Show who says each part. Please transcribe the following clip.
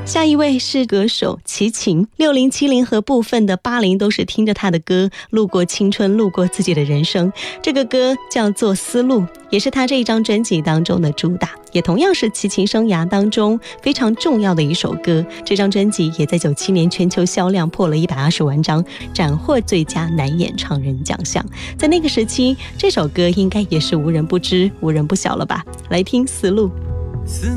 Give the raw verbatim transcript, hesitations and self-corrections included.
Speaker 1: 下一位是歌手齐秦，六零、七零和部分的八零都是听着他的歌，路过青春，路过自己的人生。这个歌叫做《丝路》，也是他这一张专辑当中的主打，也同样是齐秦生涯当中非常重要的一首歌。这张专辑也在九七年全球销量破了一百二十万张，斩获最佳男演唱人奖项。在那个时期，这首歌应该也是无人不知、无人不晓了吧？来听《丝路》。